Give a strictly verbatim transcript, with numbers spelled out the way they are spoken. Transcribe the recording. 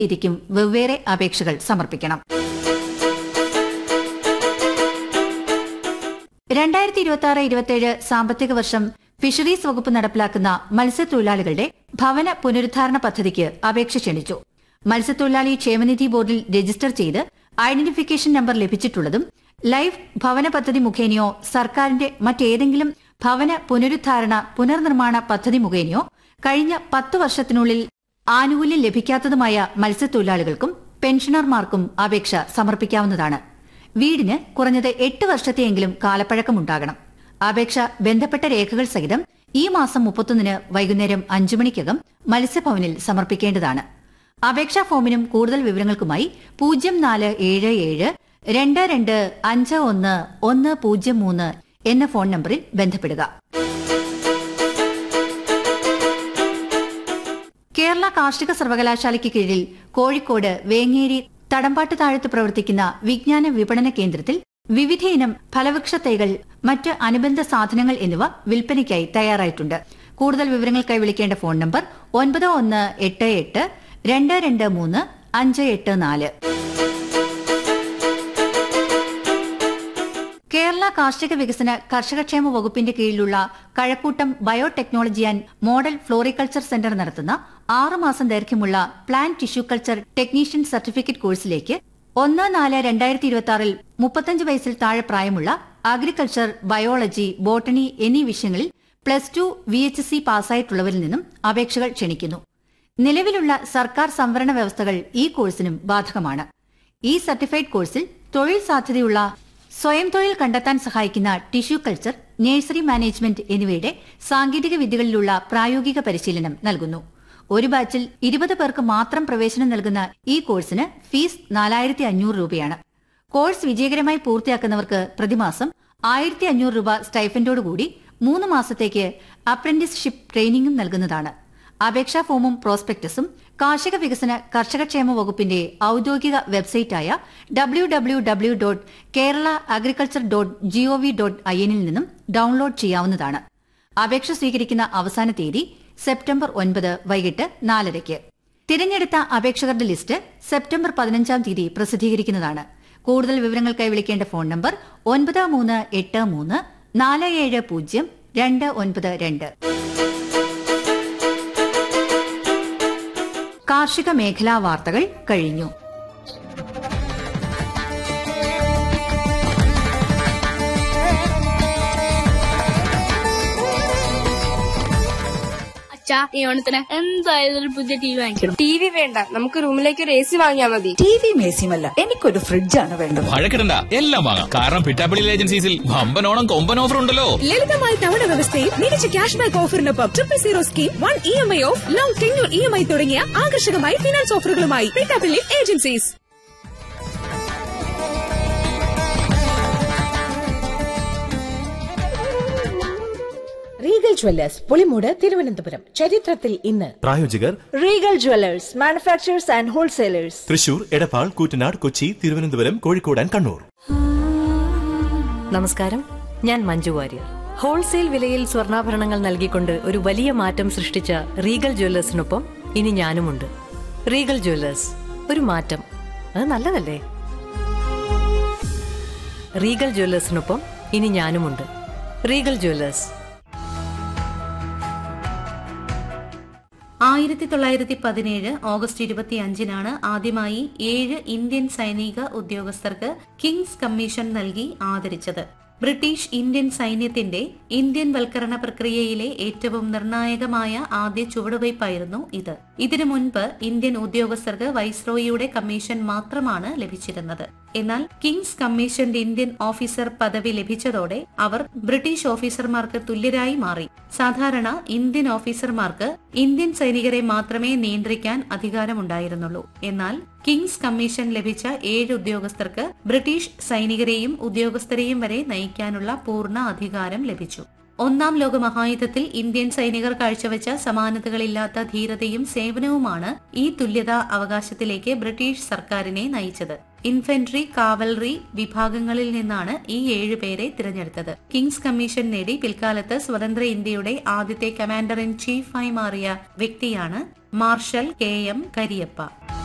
രീതിക്കും വെവ്വേറെ അപേക്ഷകൾ സമർപ്പിക്കണം. രണ്ടായിരത്തി ഇരുപത്തി ആറ് ഇരുപത്തിയേഴ് സാമ്പത്തിക വർഷം ഫിഷറീസ് വകുപ്പ് നടപ്പിലാക്കുന്ന മത്സ്യത്തൊഴിലാളികളുടെ ഭവന പുനരുദ്ധാരണ പദ്ധതിക്ക് അപേക്ഷ ക്ഷണിച്ചു. മത്സ്യത്തൊഴിലാളി ക്ഷേമനിധി ബോർഡിൽ രജിസ്റ്റർ ചെയ്ത് ഐഡന്റിഫിക്കേഷൻ നമ്പർ ലഭിച്ചിട്ടുള്ളതും ലൈഫ് ഭവന പദ്ധതി മുഖേനയോ സർക്കാരിന്റെ മറ്റേതെങ്കിലും ഭവന പുനരുദ്ധാരണ പുനർനിർമ്മാണ പദ്ധതി മുഖേനയോ കഴിഞ്ഞ പത്തു വർഷത്തിനുള്ളിൽ ആനുകൂല്യം ലഭിക്കാത്തതുമായ മത്സ്യത്തൊഴിലാളികൾക്കും പെൻഷനർമാർക്കും അപേക്ഷ സമർപ്പിക്കാവുന്നതാണ്. വീടിന് കുറഞ്ഞത് എട്ട് വർഷത്തെയെങ്കിലും കാലപ്പഴക്കമുണ്ടാകണം. അപേക്ഷ ബന്ധപ്പെട്ട രേഖകൾ സഹിതം ഈ മാസം മുപ്പത്തൊന്നിന് വൈകുന്നേരം അഞ്ചു മണിക്കകം മത്സ്യഭവനിൽ സമർപ്പിക്കേണ്ടതാണ്. അപേക്ഷാ ഫോമിനും കൂടുതൽ വിവരങ്ങൾക്കുമായി പൂജ്യം നാല് ഏഴ് ഏഴ് രണ്ട് രണ്ട് അഞ്ച് ഒന്ന് ഒന്ന് പൂജ്യം മൂന്ന് എന്ന ഫോൺ നമ്പറിൽ ബന്ധപ്പെടുക. കേരള കാർഷിക സർവകലാശാലയ്ക്ക് കീഴിൽ കോഴിക്കോട് വേങ്ങേരി തടമ്പാട്ട് താഴത്ത് പ്രവർത്തിക്കുന്ന വിജ്ഞാന വിപണന കേന്ദ്രത്തിൽ വിവിധയിനം ഫലവൃക്ഷ തൈകൾ, മറ്റ് അനുബന്ധ സാധനങ്ങൾ എന്നിവ വിൽപ്പനയ്ക്കായി തയ്യാറായിട്ടുണ്ട്. കൂടുതൽ വിവരങ്ങൾക്കായി വിളിക്കേണ്ട ഫോൺ നമ്പർ ഒൻപത് ഒന്ന് എട്ട് എട്ട് രണ്ട് രണ്ട് മൂന്ന് അഞ്ച് എട്ട് നാല്. കേരള കാർഷിക വികസന കർഷകക്ഷേമ വകുപ്പിന്റെ കീഴിലുള്ള Kazhakkoottam biotechnology and model floriculture centre നടത്തുന്ന ആറ് മാസം ദൈർഘ്യമുള്ള plant tissue culture technician certificate കോഴ്സിലേക്ക് ഒന്ന് നാല് രണ്ടായിരത്തി ഇരുപത്തി ആറിൽ മുപ്പത്തഞ്ച് വയസ്സിൽ താഴെ പ്രായമുള്ള അഗ്രികൾച്ചർ, ബയോളജി, ബോട്ടണി എന്നീ വിഷയങ്ങളിൽ plus two V H C പാസ്സായിട്ടുള്ളവരിൽ നിന്നും അപേക്ഷകൾ ക്ഷണിക്കുന്നു. നിലവിലുള്ള സർക്കാർ സംവരണ വ്യവസ്ഥകൾ ഈ കോഴ്സിനും ബാധകമാണ്. ഈ സർട്ടിഫൈഡ് കോഴ്സിൽ തൊഴിൽ സാധ്യതയുള്ള സ്വയം തൊഴിൽ കണ്ടെത്താൻ സഹായിക്കുന്ന ടിഷ്യൂ കൾച്ചർ, നഴ്സറി മാനേജ്മെന്റ് എന്നിവയുടെ സാങ്കേതിക വിദ്യകളിലുള്ള പ്രായോഗിക പരിശീലനം നൽകുന്നു. ഒരു ബാച്ചിൽ ഇരുപത് പേർക്ക് മാത്രം പ്രവേശനം നൽകുന്ന ഈ കോഴ്സിന് ഫീസ് നാലായിരത്തി അഞ്ഞൂറ് രൂപയാണ്. കോഴ്സ് വിജയകരമായി പൂർത്തിയാക്കുന്നവർക്ക് പ്രതിമാസം ആയിരത്തി അഞ്ഞൂറ് രൂപ സ്റ്റൈഫൻഡോടുകൂടി മൂന്ന് മാസത്തേക്ക് അപ്രന്റീസ്ഷിപ്പ് ട്രെയിനിംഗും നൽകുന്നതാണ്. അപേക്ഷാ ഫോമും പ്രോസ്പെക്ടസും കാർഷിക വികസന കർഷകക്ഷേമ വകുപ്പിന്റെ ഔദ്യോഗിക വെബ്സൈറ്റായ W W W dot Kerala agriculture dot G O V dot I എന്നിൽ നിന്നും ഡൌൺലോഡ് ചെയ്യാവുന്നതാണ്. അപേക്ഷ സ്വീകരിക്കുന്ന അവസാന തീയതി സെപ്റ്റംബർ ഒൻപത് വൈകിട്ട് നാലരയ്ക്ക്. തിരഞ്ഞെടുത്ത അപേക്ഷകരുടെ ലിസ്റ്റ് സെപ്റ്റംബർ പതിനഞ്ചാം തീയതി പ്രസിദ്ധീകരിക്കുന്നതാണ്. കൂടുതൽ വിവരങ്ങൾക്കായി വിളിക്കേണ്ട ഫോൺ നമ്പർ ഒൻപത് മൂന്ന് എട്ട് മൂന്ന് നാല് ഏഴ് പൂജ്യം രണ്ട് ഒൻപത് രണ്ട്. കാർഷിക മേഖലാ വാർത്തകൾ കഴിഞ്ഞു. ഈ ഓണത്തിന് എന്തായാലും ഒരു പുതിയ ടി വി വാങ്ങിക്കണം. ടി വി വേണ്ട, നമുക്ക് റൂമിലേക്ക് ഒരു എ സി വാങ്ങിയാൽ മതി. ടി വി മേസിയുമല്ല, എനിക്കൊരു ഫ്രിഡ്ജാണ് വേണ്ടത്. വഴക്കിടണ്ട, എല്ലാം വാങ്ങാം. കാരണം പിറ്റാപ്പിളി ഏജൻസീസിൽ വമ്പനോണം കൊമ്പൻ ഓഫർ ഉണ്ടല്ലോ. ലളിതമായ തവണ വ്യവസ്ഥയിൽ മികച്ച cash back ഓഫറിനൊപ്പം triple zero scheme, one E M I of, long tenure E M I തുടങ്ങിയ ആകർഷകമായ finance ഓഫറുകളുമായി പിറ്റാപ്പിളി agencies. Regal Jewellers Pulimoodu Thiruvananthapuram. ചരിത്രത്തിൽ ഇന്ന്. പ്രായോജകർ Regal Jewellers, manufacturers and wholesalers, Thrissur, Edappal, Koottanad, Kochi, Thiruvananthapuram, Kozhikode and Kannur. നമസ്കാരം, ഞാൻ മഞ്ജു വാര്യർ. ഹോൾസെയിൽ വിലയിൽ സ്വർണ്ണാഭരണങ്ങൾ നൽകിക്കൊണ്ട് ഒരു വലിയ മാറ്റം സൃഷ്ടിച്ച റീഗൽ ജ്വല്ലേഴ്സിനൊപ്പം ഇനി ഞാനുമുണ്ട്. റീഗൽ ജ്വല്ലേഴ്സ്, ഒരു മാറ്റം, അത് നല്ലതല്ലേ? റീഗൽ ജ്വല്ലേഴ്സിനൊപ്പം ഇനി ഞാനുമുണ്ട്. Regal Jewellers. ആയിരത്തി തൊള്ളായിരത്തി പതിനേഴ് ഓഗസ്റ്റ് ഇരുപത്തി അഞ്ചിനാണ് ആദ്യമായി ഏഴ് ഇന്ത്യൻ സൈനിക ഉദ്യോഗസ്ഥർക്ക് കിങ്സ് കമ്മീഷൻ നൽകി ആദരിച്ചത്. ബ്രിട്ടീഷ് ഇന്ത്യൻ സൈന്യത്തിന്റെ ഇന്ത്യൻ വൽക്കരണ പ്രക്രിയയിലെ ഏറ്റവും നിർണായകമായ ആദ്യ ചുവടുവയ്പായിരുന്നു ഇത്. ഇതിനു മുൻപ് ഇന്ത്യൻ ഉദ്യോഗസ്ഥർക്ക് വൈസ്രോയിയുടെ കമ്മീഷൻ മാത്രമാണ് ലഭിച്ചിരുന്നത്. എന്നാൽ കിങ്സ് കമ്മീഷന്റെ ഇന്ത്യൻ ഓഫീസർ പദവി ലഭിച്ചതോടെ അവർ ബ്രിട്ടീഷ് ഓഫീസർമാർക്ക് തുല്യരായി മാറി. സാധാരണ ഇന്ത്യൻ ഓഫീസർമാർക്ക് ഇന്ത്യൻ സൈനികരെ മാത്രമേ നിയന്ത്രിക്കാൻ അധികാരമുണ്ടായിരുന്നുള്ളൂ. എന്നാൽ കിങ്സ് കമ്മീഷൻ ലഭിച്ച ഏഴ് ഉദ്യോഗസ്ഥർക്ക് ബ്രിട്ടീഷ് സൈനികരെയും ഉദ്യോഗസ്ഥരെയും വരെ നയിക്കാനുള്ള പൂർണ്ണ അധികാരം ലഭിച്ചു. ഒന്നാം ലോക മഹായുദ്ധത്തിൽ ഇന്ത്യൻ സൈനികർ കാഴ്ചവെച്ച സമാനതകളില്ലാത്ത ധീരതയും സേവനവുമാണ് ഈ തുല്യതാ അവകാശത്തിലേക്ക് ബ്രിട്ടീഷ് സർക്കാരിനെ നയിച്ചത്. ഇൻഫൻട്രി, കാവൽറി വിഭാഗങ്ങളിൽ നിന്നാണ് ഈ ഏഴുപേരെ തിരഞ്ഞെടുത്തത്. കിങ്സ് കമ്മീഷൻ നേടി പിൽക്കാലത്ത് സ്വതന്ത്ര ഇന്ത്യയുടെ ആദ്യത്തെ കമാൻഡർ ഇൻ ചീഫായി മാറിയ വ്യക്തിയാണ് മാർഷൽ കെ എം കരിയപ്പ.